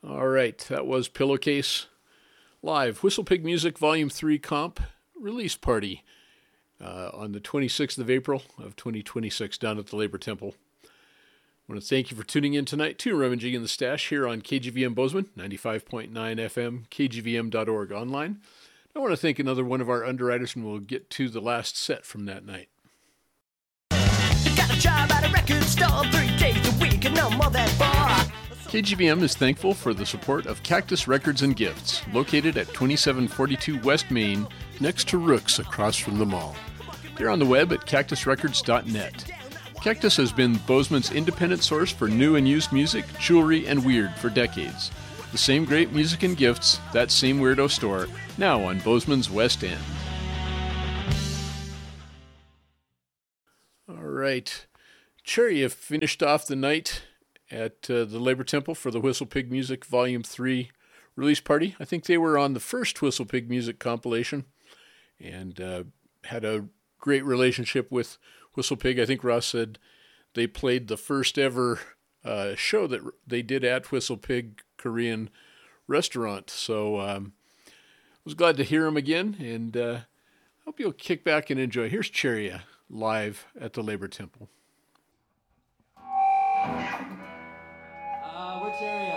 All right, that was Pillowcase live. Whistle Pig Music Volume 3 Comp release party on the 26th of April of 2026 down at the Labor Temple. I want to thank you for tuning in tonight to Rummaging in the Stash here on KGVM Bozeman, 95.9 FM, kgvm.org online. I want to thank another one of our underwriters, and we'll get to the last set from that night. You got a job at a record store 3 days a week and no more than 4. KGVM is thankful for the support of Cactus Records and Gifts, located at 2742 West Main, next to Rook's across from the mall. They're on the web at cactusrecords.net. Cactus has been Bozeman's independent source for new and used music, jewelry, and weird for decades. The same great music and gifts, that same weirdo store, now on Bozeman's West End. All right. Cherry have finished off the night at the Labor Temple for the Whistle Pig Music Volume 3 release party. I think they were on the first Whistle Pig Music compilation and had a great relationship with Whistle Pig. I think Ross said they played the first ever show that they did at Whistle Pig Korean restaurant. So I was glad to hear them again, and hope you'll kick back and enjoy. Here's Cheria live at the Labor Temple. We're Cheria.